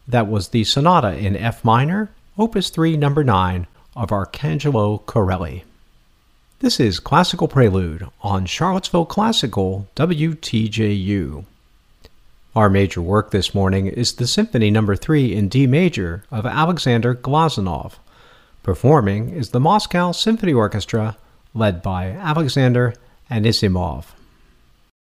That was the Sonata in F minor, Opus 3, Number 9 of Arcangelo Corelli. This is Classical Prelude on Charlottesville Classical WTJU. Our major work this morning is the Symphony No. 3 in D major of Alexander Glazunov. Performing is the Moscow Symphony Orchestra, led by Alexander Anisimov.